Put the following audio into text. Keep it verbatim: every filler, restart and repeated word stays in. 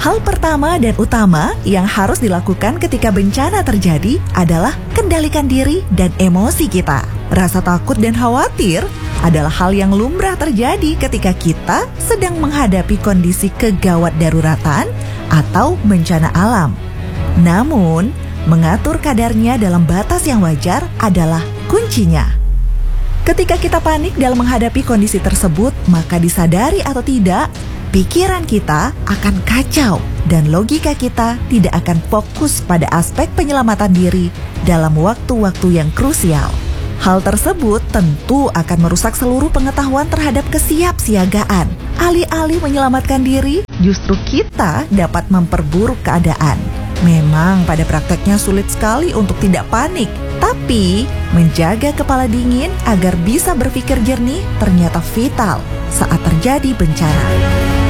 Hal pertama dan utama yang harus dilakukan ketika bencana terjadi adalah kendalikan diri dan emosi kita. Rasa takut dan khawatir adalah hal yang lumrah terjadi ketika kita sedang menghadapi kondisi kegawat daruratan atau bencana alam. Namun, mengatur kadarnya dalam batas yang wajar adalah kuncinya. Ketika kita panik dalam menghadapi kondisi tersebut, maka disadari atau tidak, pikiran kita akan kacau dan logika kita tidak akan fokus pada aspek penyelamatan diri dalam waktu-waktu yang krusial. Hal tersebut tentu akan merusak seluruh pengetahuan terhadap kesiapsiagaan. Alih-alih menyelamatkan diri, justru kita dapat memperburuk keadaan. Memang pada prakteknya sulit sekali untuk tidak panik, tapi menjaga kepala dingin agar bisa berpikir jernih ternyata vital saat terjadi bencana.